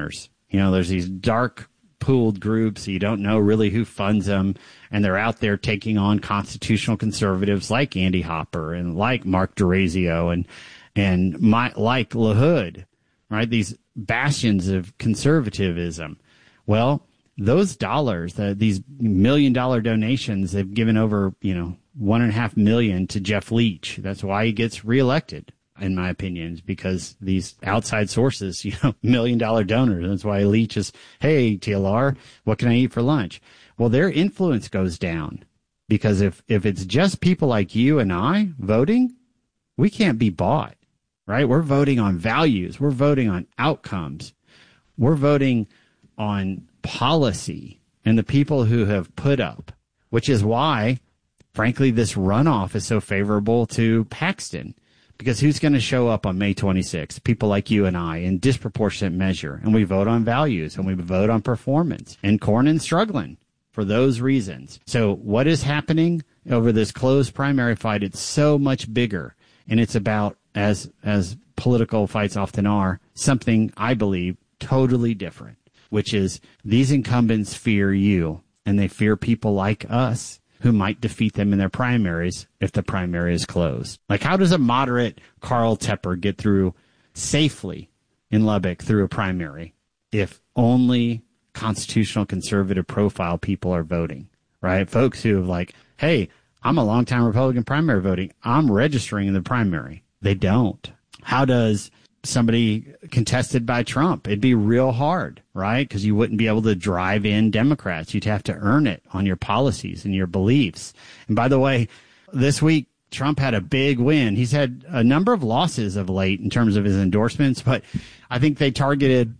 There's these dark pooled groups. You don't know really who funds them. And they're out there taking on constitutional conservatives like Andy Hopper and like Mark DeRazio and like LaHood, right? These bastions of conservatism. Well, those dollars, these $1 million donations, they've given over, $1.5 million to Jeff Leach. That's why he gets reelected, in my opinion, because these outside sources, $1 million donors. That's why Leach is, hey, TLR, what can I eat for lunch? Well, their influence goes down because if it's just people like you and I voting, we can't be bought, right? We're voting on values. We're voting on outcomes. We're voting on policy and the people who have put up, which is why, frankly, this runoff is so favorable to Paxton. Because who's going to show up on May 26th? People like you and I in disproportionate measure. And we vote on values and we vote on performance. And Cornyn's struggling for those reasons. So what is happening over this closed primary fight? It's so much bigger. And it's about, as political fights often are, something I believe totally different, which is these incumbents fear you and they fear people like us who might defeat them in their primaries if the primary is closed. Like, how does a moderate Carl Tepper get through safely in Lubbock through a primary if only constitutional conservative profile people are voting, right? Folks who have like, hey, I'm a longtime Republican primary voting. I'm registering in the primary. They don't. How does somebody contested by Trump? It'd be real hard, right? Because you wouldn't be able to drive in Democrats. You'd have to earn it on your policies and your beliefs. And by the way, this week, Trump had a big win. He's had a number of losses of late in terms of his endorsements, but I think they targeted,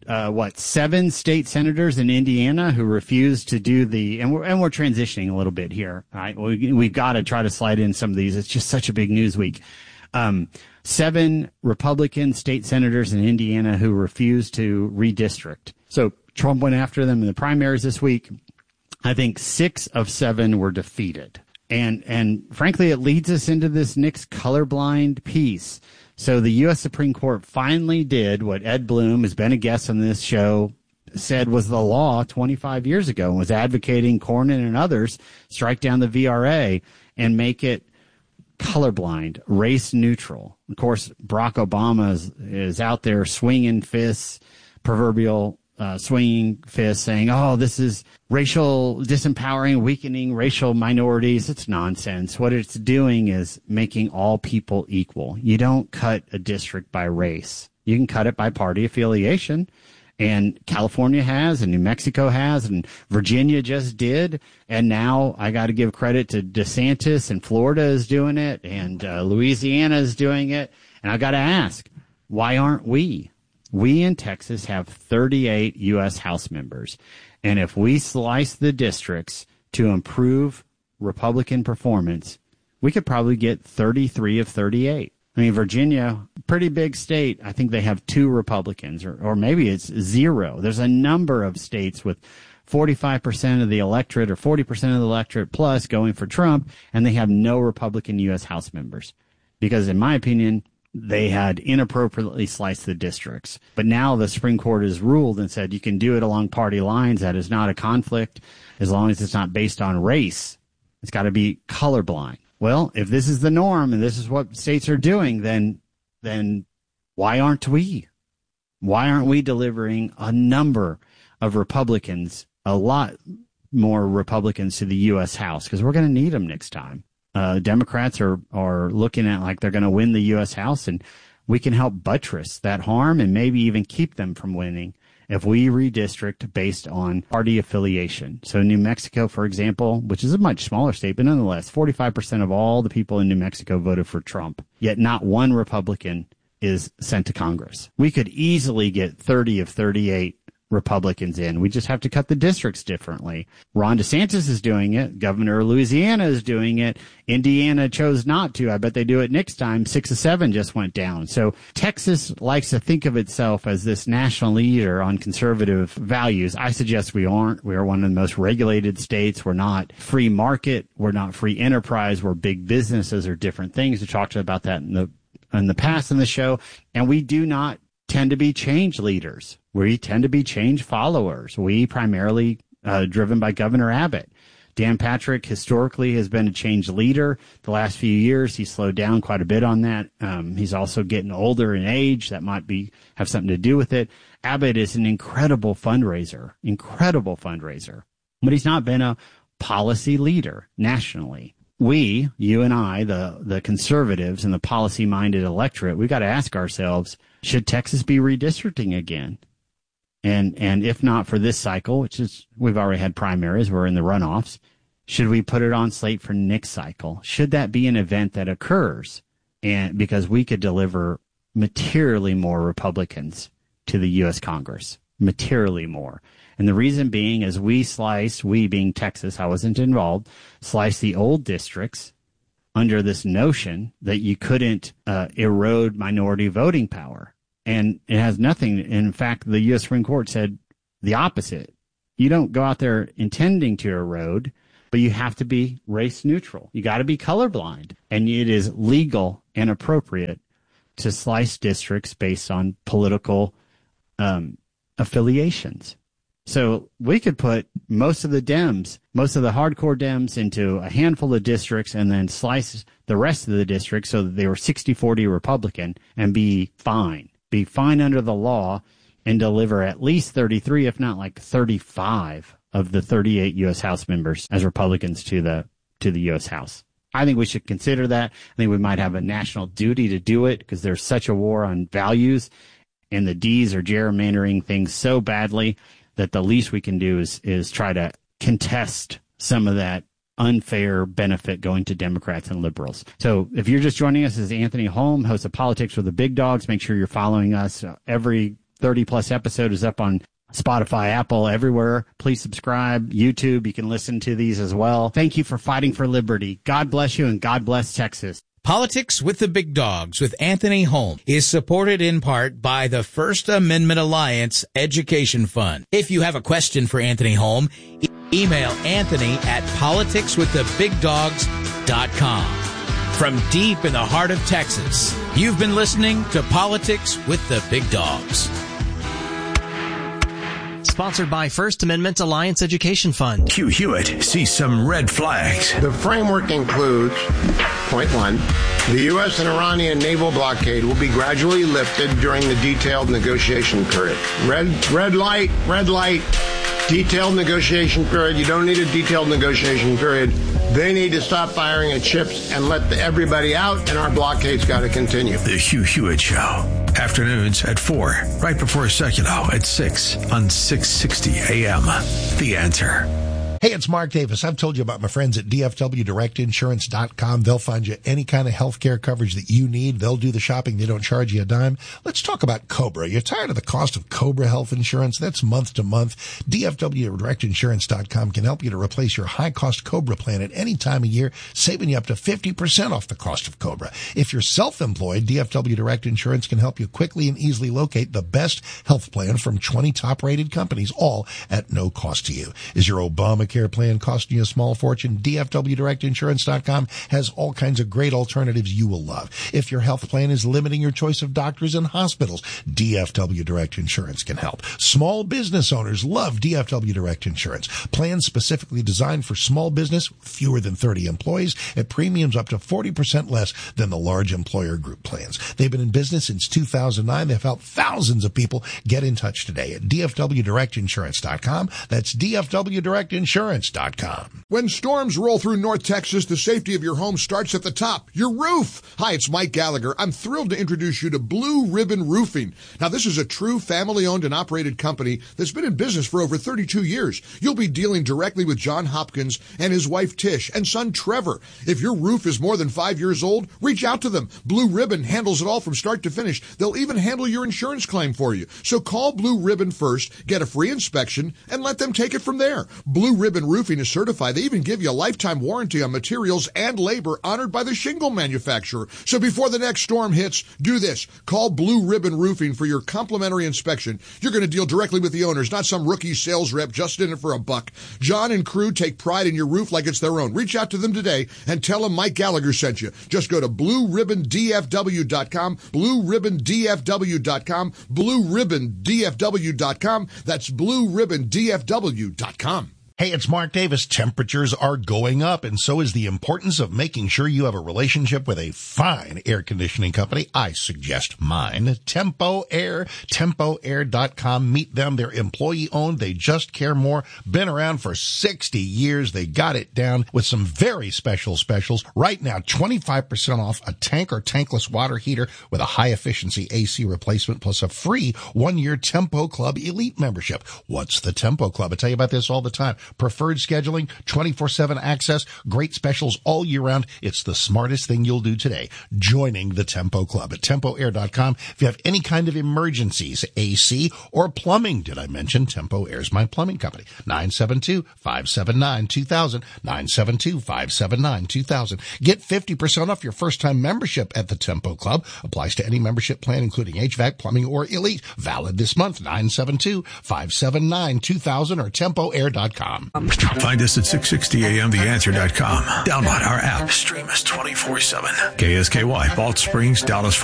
7 state senators in Indiana who refused to do and we're transitioning a little bit here, right? We've got to try to slide in some of these. It's just such a big news week. 7 Republican state senators in Indiana who refused to redistrict. So Trump went after them in the primaries this week. I think 6 of 7 were defeated. And frankly, it leads us into this next colorblind piece. So the U.S. Supreme Court finally did what Ed Blum has been a guest on this show, said was the law 25 years ago, and was advocating Cornyn and others strike down the VRA and make it colorblind, race neutral. Of course, Barack Obama is out there swinging fists, proverbial swinging fists, saying, oh, this is racial disempowering, weakening racial minorities. It's nonsense. What it's doing is making all people equal. You don't cut a district by race. You can cut it by party affiliation. And California has, and New Mexico has, and Virginia just did. And now I got to give credit to DeSantis, and Florida is doing it, and Louisiana is doing it. And I got to ask, why aren't we? We in Texas have 38 U.S. House members. And if we slice the districts to improve Republican performance, we could probably get 33 of 38. I mean, Virginia, pretty big state. I think they have 2 Republicans, or maybe it's 0. There's a number of states with 45% of the electorate or 40% of the electorate plus going for Trump, and they have no Republican U.S. House members. Because in my opinion, they had inappropriately sliced the districts. But now the Supreme Court has ruled and said you can do it along party lines. That is not a conflict as long as it's not based on race. It's got to be colorblind. Well, if this is the norm and this is what states are doing, then why aren't we? Why aren't we delivering a number of Republicans, a lot more Republicans to the U.S. House? Because we're going to need them next time. Democrats are looking at like they're going to win the U.S. House, and we can help buttress that harm and maybe even keep them from winning if we redistrict based on party affiliation. So New Mexico, for example, which is a much smaller state, but nonetheless, 45% of all the people in New Mexico voted for Trump, yet not one Republican is sent to Congress. We could easily get 30 of 38 Republicans in. We just have to cut the districts differently. Ron DeSantis is doing it. Governor of Louisiana is doing it. Indiana chose not to. I bet they do it next time. 6 of 7 just went down. So Texas likes to think of itself as this national leader on conservative values. I suggest we aren't. We are one of the most regulated states. We're not free market. We're not free enterprise. We're big businesses or different things. We talked about that in the past in the show. And we do not tend to be change leaders. We tend to be change followers. We primarily driven by Governor Abbott. Dan Patrick historically has been a change leader. The last few years, he slowed down quite a bit on that. He's also getting older in age. That might have something to do with it. Abbott is an incredible fundraiser, but he's not been a policy leader nationally. We, you and I, the conservatives and the policy-minded electorate, we've got to ask ourselves, should Texas be redistricting again? And if not for this cycle, which is, we've already had primaries, we're in the runoffs, should we put it on slate for next cycle? Should that be an event that occurs? And because we could deliver materially more Republicans to the U.S. Congress, materially more. And the reason being is we being Texas, I wasn't involved, slice the old districts under this notion that you couldn't erode minority voting power. And it has nothing. In fact, the U.S. Supreme Court said the opposite. You don't go out there intending to erode, but you have to be race neutral. You got to be colorblind. And it is legal and appropriate to slice districts based on political affiliations. So we could put most of the hardcore Dems into a handful of districts and then slice the rest of the districts so that they were 60-40 Republican and be fine under the law and deliver at least 33, if not like 35 of the 38 U.S. House members as Republicans to the U.S. House. I think we should consider that. I think we might have a national duty to do it because there's such a war on values and the D's are gerrymandering things so badly that the least we can do is try to contest some of that unfair benefit going to Democrats and liberals. So if you're just joining us, this is Anthony Holm, host of Politics with the Big Dogs. Make sure you're following us. Every 30-plus episode is up on Spotify, Apple, everywhere. Please subscribe. YouTube, you can listen to these as well. Thank you for fighting for liberty. God bless you, and God bless Texas. Politics with the Big Dogs with Anthony Holm is supported in part by the First Amendment Alliance Education Fund. If you have a question for Anthony Holm, email Anthony at politicswiththebigdogs.com. From deep in the heart of Texas, you've been listening to Politics with the Big Dogs. Sponsored by First Amendment Alliance Education Fund. Hugh Hewitt sees some red flags. The framework includes, point one, the U.S. and Iranian naval blockade will be gradually lifted during the detailed negotiation period. Red light, detailed negotiation period. You don't need a detailed negotiation period. They need to stop firing at ships and let everybody out, and our blockade's got to continue. The Hugh Hewitt Show. Afternoons at 4, right before Seculo at 6 on 660 AM. The Answer. Hey, it's Mark Davis. I've told you about my friends at DFWDirectInsurance.com. They'll find you any kind of health care coverage that you need. They'll do the shopping. They don't charge you a dime. Let's talk about Cobra. You're tired of the cost of Cobra health insurance? That's month to month. DFWDirectInsurance.com can help you to replace your high-cost Cobra plan at any time of year, saving you up to 50% off the cost of Cobra. If you're self-employed, DFW Direct Insurance can help you quickly and easily locate the best health plan from 20 top-rated companies, all at no cost to you. Is your Obamacare plan costing you a small fortune? DFWDirectInsurance.com has all kinds of great alternatives you will love. If your health plan is limiting your choice of doctors and hospitals, DFW Direct Insurance can help. Small business owners love DFW Direct Insurance. Plans specifically designed for small business, fewer than 30 employees, at premiums up to 40% less than the large employer group plans. They've been in business since 2009. They've helped thousands of people. Get in touch today at DFWDirectInsurance.com. That's DFWDirectInsurance.com. When storms roll through North Texas, the safety of your home starts at the top, your roof. Hi, it's Mike Gallagher. I'm thrilled to introduce you to Blue Ribbon Roofing. Now, this is a true family-owned and operated company that's been in business for over 32 years. You'll be dealing directly with John Hopkins and his wife Tish and son Trevor. If your roof is more than 5 years old, reach out to them. Blue Ribbon handles it all from start to finish. They'll even handle your insurance claim for you. So call Blue Ribbon first, get a free inspection, and let them take it from there. Blue Ribbon Ribbon Roofing is certified. They even give you a lifetime warranty on materials and labor honored by the shingle manufacturer. So before the next storm hits, do this. Call Blue Ribbon Roofing for your complimentary inspection. You're going to deal directly with the owners, not some rookie sales rep just in it for a buck. John and crew take pride in your roof like it's their own. Reach out to them today and tell them Mike Gallagher sent you. Just go to BlueRibbonDFW.com, BlueRibbonDFW.com, BlueRibbonDFW.com. That's BlueRibbonDFW.com. Hey, it's Mark Davis. Temperatures are going up, and so is the importance of making sure you have a relationship with a fine air conditioning company. I suggest mine, Tempo Air, TempoAir.com. Meet them. They're employee-owned. They just care more. Been around for 60 years. They got it down with some very special specials. Right now, 25% off a tank or tankless water heater with a high-efficiency AC replacement plus a free 1-year Tempo Club Elite membership. What's the Tempo Club? I tell you about this all the time. Preferred scheduling, 24/7 access, great specials all year round. It's the smartest thing you'll do today, joining the Tempo Club at TempoAir.com. If you have any kind of emergencies, AC or plumbing, did I mention Tempo Air's my plumbing company? 972-579-2000, 972-579-2000. Get 50% off your first-time membership at the Tempo Club. Applies to any membership plan, including HVAC, plumbing, or Elite. Valid this month, 972-579-2000 or TempoAir.com. Find us at 660amtheanswer.com. Download our app. Stream us 24/7. KSKY, Balch Springs, Dallas,